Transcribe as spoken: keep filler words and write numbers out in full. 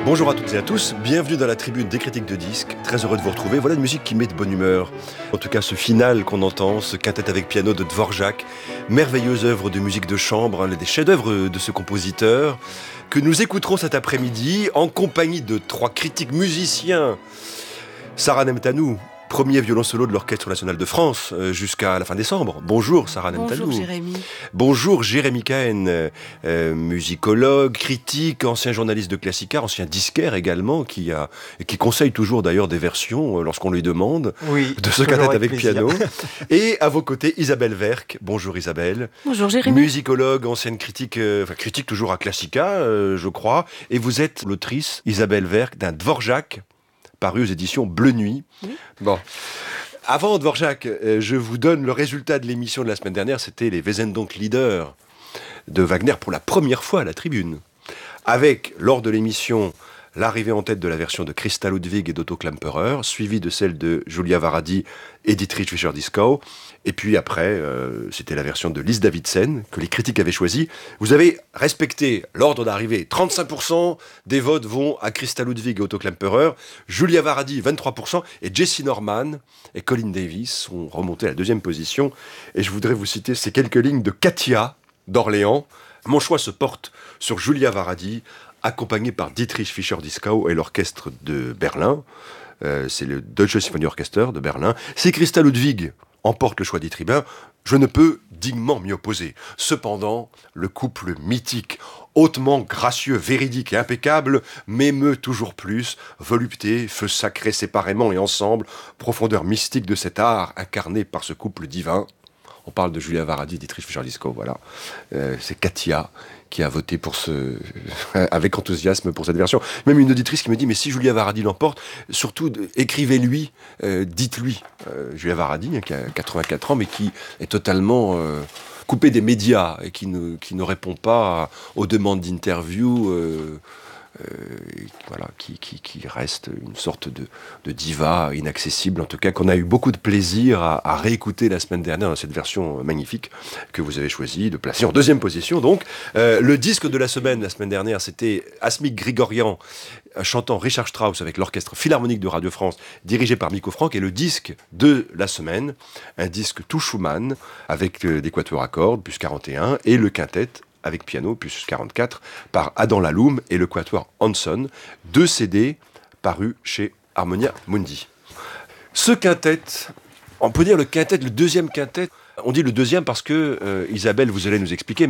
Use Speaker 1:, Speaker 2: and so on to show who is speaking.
Speaker 1: Bonjour à toutes et à tous, bienvenue dans la tribune des critiques de disques, très heureux de vous retrouver. Voilà une musique qui met de bonne humeur. En tout cas ce final qu'on entend, ce quintet avec piano de Dvorak, merveilleuse œuvre de musique de chambre, un des chefs-d'œuvre de ce compositeur, que nous écouterons cet après-midi en compagnie de trois critiques musiciens. Sarah Nemtanou, premier violon solo de l'Orchestre national de France euh, jusqu'à la fin décembre. Bonjour Sarah Nemtanou.
Speaker 2: Bonjour Jérémy.
Speaker 1: Bonjour Jérémy Cahen, euh, musicologue, critique, ancien journaliste de Classica, ancien disquaire également, qui a et qui conseille toujours d'ailleurs des versions euh, lorsqu'on lui demande
Speaker 3: oui,
Speaker 1: de ce quintet avec piano. Et à vos côtés Isabelle Verck. Bonjour Isabelle.
Speaker 2: Bonjour Jérémy.
Speaker 1: Musicologue, ancienne critique, euh, enfin critique toujours à Classica, euh, je crois. Et vous êtes l'autrice Isabelle Verck d'un Dvorak paru aux éditions Bleu Nuit. Oui. Bon. Avant Dvorak, euh, je vous donne le résultat de l'émission de la semaine dernière. C'était les Wesendonck-Lieder de Wagner pour la première fois à la tribune. Avec, lors de l'émission, l'arrivée en tête de la version de Christa Ludwig et d'Otto Klemperer, suivie de celle de Julia Varadi et Dietrich Fischer-Dieskau. Et puis après, euh, c'était la version de Lise Davidsen, que les critiques avaient choisie. Vous avez respecté l'ordre d'arrivée. trente-cinq pour cent des votes vont à Christa Ludwig et Otto Klemperer. Julia Varadi, vingt-trois pour cent. Et Jesse Norman et Colin Davis sont remontés à la deuxième position. Et je voudrais vous citer ces quelques lignes de Katia d'Orléans. Mon choix se porte sur Julia Varadi, accompagnée par Dietrich Fischer-Dieskau et l'orchestre de Berlin. Euh, c'est le Deutsche Symphonieorchester de Berlin. Si Christa Ludwig emporte le choix des tribuns, je ne peux dignement m'y opposer. Cependant, le couple mythique, hautement gracieux, véridique et impeccable, m'émeut toujours plus. Volupté, feu sacré séparément et ensemble, profondeur mystique de cet art incarné par ce couple divin. On parle de Julia Varadi, Dietrich Fischer-Dieskau, voilà. Euh, c'est Katia qui a voté pour ce, avec enthousiasme pour cette version. Même une auditrice qui me dit, mais si Julia Varadi l'emporte, surtout écrivez-lui, euh, dites-lui. Euh, Julia Varadi, hein, qui a quatre-vingt-quatre ans, mais qui est totalement euh, coupée des médias et qui ne, qui ne répond pas aux demandes d'interview. Euh, Euh, voilà, qui, qui, qui reste une sorte de, de diva inaccessible, en tout cas qu'on a eu beaucoup de plaisir à, à réécouter la semaine dernière dans cette version magnifique que vous avez choisi de placer en deuxième position. Donc, euh, le disque de la semaine, la semaine dernière, c'était Asmik Grigorian chantant Richard Strauss avec l'Orchestre Philharmonique de Radio France, dirigé par Miko Franck, et le disque de la semaine, un disque tout Schumann, avec euh, des quatuors à cordes, plus quarante et un, et le quintet avec piano, plus quarante-quatre, par Adam Laloum et le quatuor Hanson, deux C D parus chez Harmonia Mundi. Ce quintet, on peut dire le quintet, le deuxième quintet, on dit le deuxième parce que, euh, Isabelle, vous allez nous expliquer,